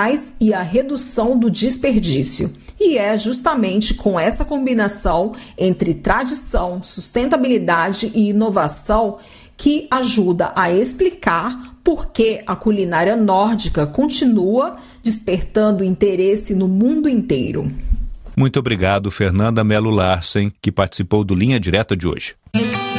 ambientais e a redução do desperdício. E é justamente com essa combinação entre tradição, sustentabilidade e inovação que ajuda a explicar por que a culinária nórdica continua despertando interesse no mundo inteiro. Muito obrigado, Fernanda Mello Larsen, que participou do Linha Direta de hoje.